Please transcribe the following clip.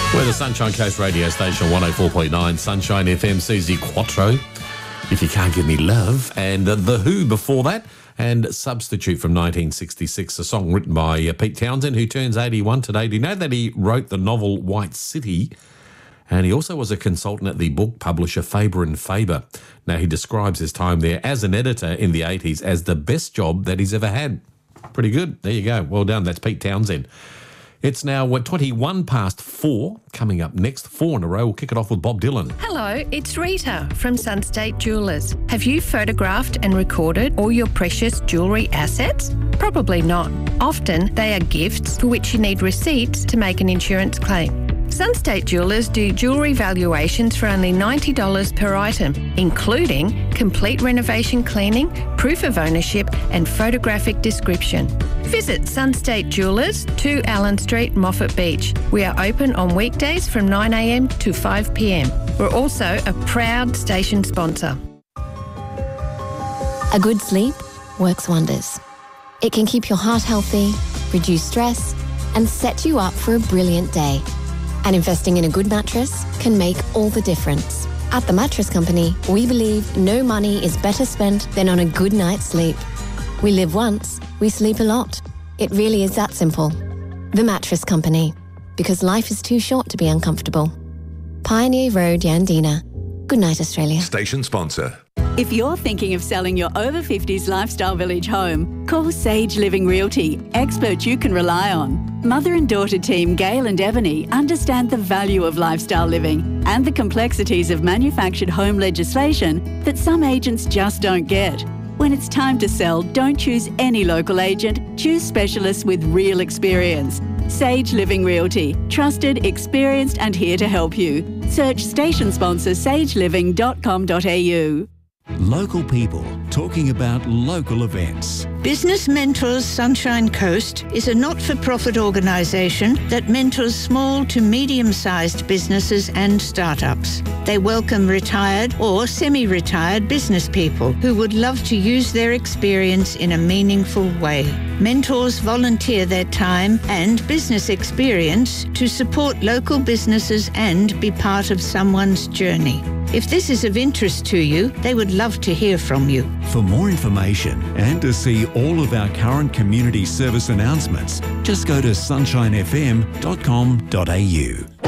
We're the Sunshine Coast radio station, 104.9 Sunshine FM, Susie Quattro, If You Can't Give Me Love, and The Who before that, and Substitute from 1966, a song written by Pete Townsend, who turns 81 today. Do you know that he wrote the novel White City? And he also was a consultant at the book publisher Faber and Faber. Now, he describes his time there as an editor in the 80s as the best job that he's ever had. Pretty good. There you go. Well done. That's Pete Townsend. It's now 21 past 4. Coming up next, 4 in a row. We'll kick it off with Bob Dylan. Hello, it's Rita from Sunstate Jewellers. Have you photographed and recorded all your precious jewellery assets? Probably not. Often they are gifts for which you need receipts to make an insurance claim. Sunstate Jewellers do jewellery valuations for only $90 per item, including complete renovation cleaning, proof of ownership and photographic description. Visit Sunstate Jewellers, 2 Allen Street, Moffat Beach. We are open on weekdays from 9 a.m. to 5 p.m. We're also a proud station sponsor. A good sleep works wonders. It can keep your heart healthy, reduce stress, and set you up for a brilliant day. And investing in a good mattress can make all the difference. At The Mattress Company, we believe no money is better spent than on a good night's sleep. We live once, we sleep a lot. It really is that simple. The Mattress Company, because life is too short to be uncomfortable. Pioneer Road, Yandina. Good night, Australia. Station sponsor. If you're thinking of selling your over 50s lifestyle village home, call Sage Living Realty, experts you can rely on. Mother and daughter team Gail and Ebony understand the value of lifestyle living and the complexities of manufactured home legislation that some agents just don't get. When it's time to sell, don't choose any local agent, choose specialists with real experience. Sage Living Realty, trusted, experienced and here to help you. Search station sponsor sageliving.com.au. Local people talking about local events. Business Mentors Sunshine Coast is a not-for-profit organisation that mentors small to medium-sized businesses and startups. They welcome retired or semi-retired business people who would love to use their experience in a meaningful way. Mentors volunteer their time and business experience to support local businesses and be part of someone's journey. If this is of interest to you, they would love to hear from you. For more information and to see all of our current community service announcements, just go to sunshinefm.com.au.